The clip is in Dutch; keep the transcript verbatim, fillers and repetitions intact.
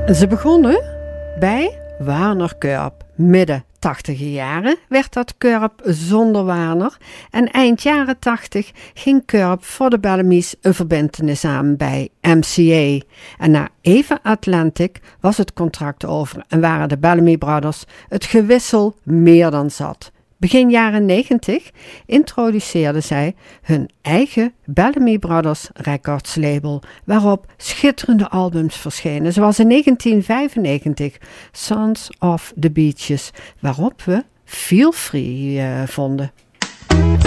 Ze begonnen bij Warner Kurp. Midden tachtiger jaren werd dat Kurp zonder Warner en eind jaren tachtig ging Kurp voor de Bellamy's een verbintenis aan bij M C A. En na even Atlantic was het contract over en waren de Bellamy Brothers het gewissel meer dan zat. Begin jaren negentig introduceerden zij hun eigen Bellamy Brothers Records label, waarop schitterende albums verschenen, zoals in negentien vijfennegentig Sons of the Beaches, waarop we Feel Free uh, vonden.